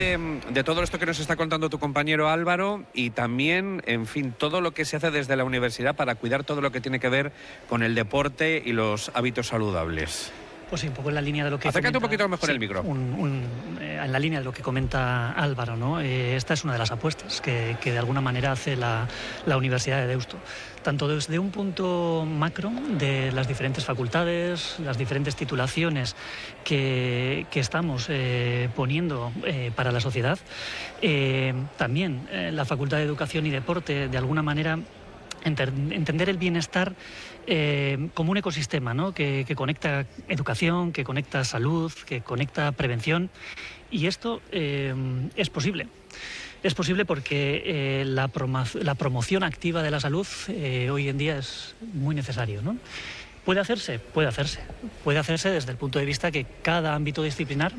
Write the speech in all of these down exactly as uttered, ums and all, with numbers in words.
De todo esto que nos está contando tu compañero Álvaro y también, en fin, todo lo que se hace desde la universidad para cuidar todo lo que tiene que ver con el deporte y los hábitos saludables. Pues sí, un poco en la línea de lo que Acércate comenta, un poquito mejor sí, el micro. Un, un, eh, en la línea de lo que comenta Álvaro, ¿no? Eh, esta es una de las apuestas que, que de alguna manera hace la, la Universidad de Deusto. Tanto desde un punto macro de las diferentes facultades, las diferentes titulaciones que, que estamos eh, poniendo eh, para la sociedad, eh, también eh, la Facultad de Educación y Deporte, de alguna manera, entender el bienestar eh, como un ecosistema, ¿no? que, que conecta educación, que conecta salud, que conecta prevención, y esto eh, es posible. Es posible porque eh, la, promo la promoción activa de la salud eh, hoy en día es muy necesario, ¿no? ¿Puede hacerse? Puede hacerse. Puede hacerse desde el punto de vista que cada ámbito disciplinar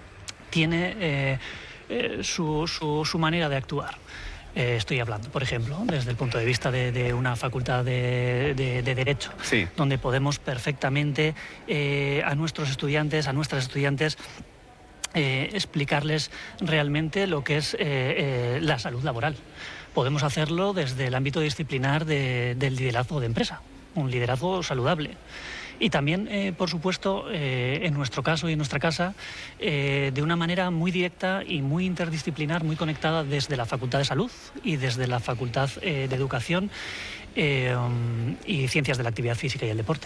tiene eh, eh, su, su, su manera de actuar. Eh, estoy hablando, por ejemplo, desde el punto de vista de, de una facultad de, de, de Derecho, sí, donde podemos perfectamente eh, a nuestros estudiantes, a nuestras estudiantes, eh, explicarles realmente lo que es eh, eh, la salud laboral. Podemos hacerlo desde el ámbito disciplinar de, del liderazgo de empresa, un liderazgo saludable. Y también, eh, por supuesto, eh, en nuestro caso y en nuestra casa, eh, de una manera muy directa y muy interdisciplinar, muy conectada desde la Facultad de Salud y desde la Facultad eh, de Educación eh, um, y Ciencias de la Actividad Física y el Deporte.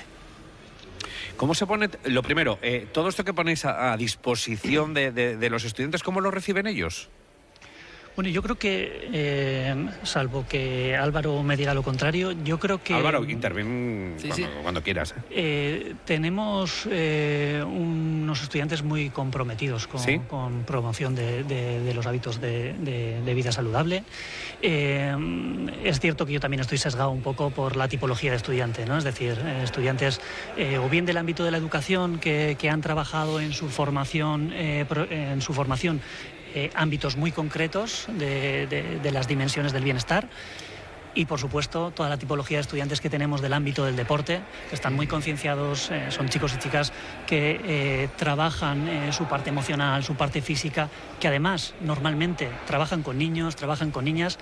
¿Cómo se pone, lo primero, eh, todo esto que ponéis a, a disposición de, de, de los estudiantes, cómo lo reciben ellos? Bueno, yo creo que, eh, salvo que Álvaro me diga lo contrario, yo creo que... Álvaro, interviene sí, cuando, sí. cuando quieras. ¿eh? Eh, tenemos eh, unos estudiantes muy comprometidos con, ¿Sí? con promoción de, de, de los hábitos de, de, de vida saludable. Eh, es cierto que yo también estoy sesgado un poco por la tipología de estudiante, ¿no? Es decir, eh, estudiantes eh, o bien del ámbito de la educación que, que han trabajado en su formación, eh, en su formación Eh, ámbitos muy concretos de, de, de las dimensiones del bienestar y, por supuesto, toda la tipología de estudiantes que tenemos del ámbito del deporte, que están muy concienciados, eh, son chicos y chicas que eh, trabajan eh, su parte emocional, su parte física, que además normalmente trabajan con niños, trabajan con niñas.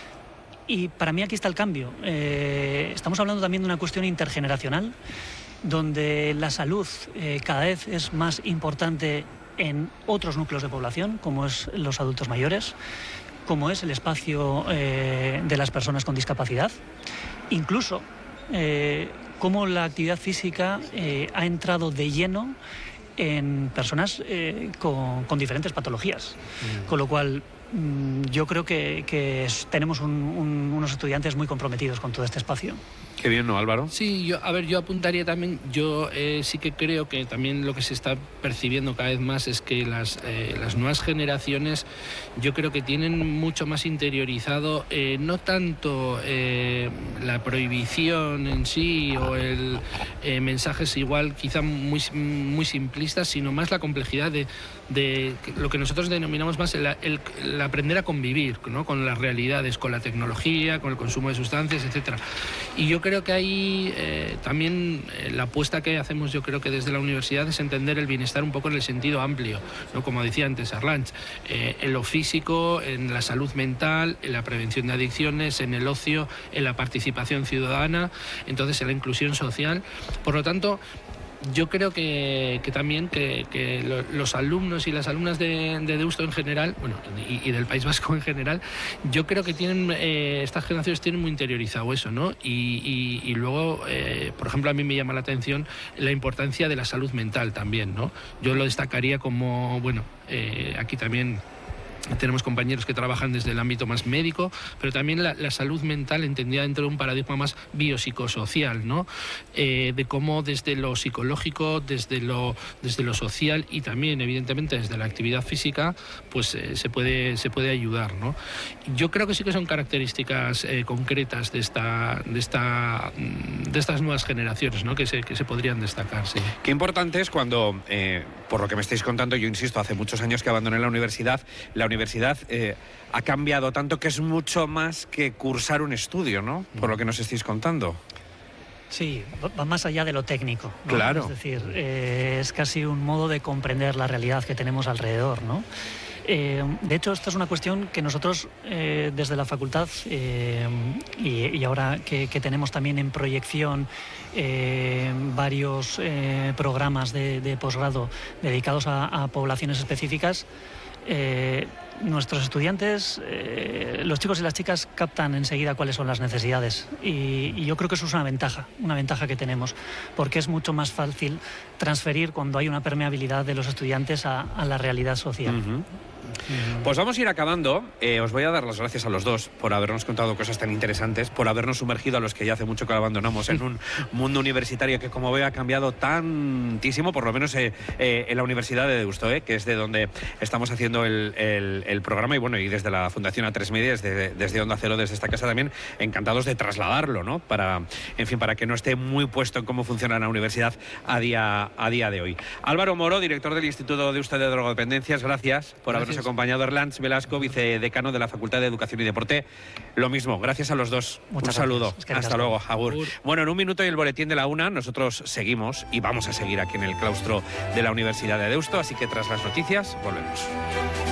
Y para mí aquí está el cambio. Eh, estamos hablando también de una cuestión intergeneracional, donde la salud eh, cada vez es más importante en otros núcleos de población, como es los adultos mayores, como es el espacio eh, de las personas con discapacidad, incluso eh, cómo la actividad física eh, ha entrado de lleno en personas eh, con, con diferentes patologías, mm. con lo cual mm, yo creo que, que es, tenemos un, un, unos estudiantes muy comprometidos con todo este espacio. Qué bien, ¿no, Álvaro? Sí, yo, a ver, yo apuntaría también, yo eh, sí que creo que también lo que se está percibiendo cada vez más es que las, eh, las nuevas generaciones, yo creo que tienen mucho más interiorizado, eh, no tanto eh, la prohibición en sí o el eh, mensajes igual quizá muy, muy simplistas, sino más la complejidad de, de lo que nosotros denominamos más el, el, el aprender a convivir, ¿no? Con las realidades, con la tecnología, con el consumo de sustancias, etcétera. Y yo creo que ahí eh, también eh, la apuesta que hacemos, yo creo que desde la universidad, es entender el bienestar un poco en el sentido amplio, ¿no? Como decía antes Arlanch, eh, en lo físico, en la salud mental, en la prevención de adicciones, en el ocio, en la participación ciudadana, entonces en la inclusión social. Por lo tanto, yo creo que, que también que, que lo, los alumnos y las alumnas de, de Deusto en general, bueno, y, y del País Vasco en general, yo creo que tienen eh, estas generaciones tienen muy interiorizado eso, ¿no? Y, y, y luego, eh, por ejemplo, a mí me llama la atención la importancia de la salud mental también, ¿no? Yo lo destacaría como, bueno, eh, aquí también tenemos compañeros que trabajan desde el ámbito más médico, pero también la, la salud mental entendida dentro de un paradigma más biopsicosocial, ¿no? Eh, de cómo desde lo psicológico, desde lo, desde lo social y también, evidentemente, desde la actividad física, pues eh, se puede, se puede ayudar, ¿no? Yo creo que sí que son características eh, concretas de, esta, de, esta, de estas nuevas generaciones, ¿no? que, se, que se podrían destacar. Sí. Qué importante es cuando, eh, por lo que me estáis contando, yo insisto, hace muchos años que abandoné la universidad, la universidad eh, ha cambiado tanto que es mucho más que cursar un estudio, ¿no? Por lo que nos estáis contando. Sí, va más allá de lo técnico, ¿no? Claro. Es decir, eh, es casi un modo de comprender la realidad que tenemos alrededor, ¿no? Eh, de hecho, esta es una cuestión que nosotros eh, desde la facultad eh, y, y ahora que, que tenemos también en proyección eh, varios eh, programas de, de posgrado dedicados a, a poblaciones específicas, eh, nuestros estudiantes, eh, los chicos y las chicas captan enseguida cuáles son las necesidades y, y yo creo que eso es una ventaja, una ventaja que tenemos, porque es mucho más fácil transferir cuando hay una permeabilidad de los estudiantes a, a la realidad social. Uh-huh. Pues vamos a ir acabando. Eh, os voy a dar las gracias a los dos por habernos contado cosas tan interesantes, por habernos sumergido a los que ya hace mucho que lo abandonamos en un mundo universitario que, como veo, ha cambiado tantísimo, por lo menos eh, eh, en la Universidad de Deusto, eh, que es de donde estamos haciendo el, el, el programa, y bueno, y desde la Fundación A tres Media, desde, desde Onda Cero, desde esta casa también, encantados de trasladarlo, ¿no? Para, en fin, para que no esté muy puesto en cómo funciona la universidad a día, a día de hoy. Álvaro Moro, director del Instituto Deusto de Drogodependencias, gracias por habernos acompañado. Erlanz Velasco, vicedecano de la Facultad de Educación y Deporte, lo mismo, gracias a los dos. Muchas un saludo, gracias. hasta luego, agur. Bueno, en un minuto y el boletín de la una, nosotros seguimos y vamos a seguir aquí en el claustro de la Universidad de Deusto, así que tras las noticias volvemos.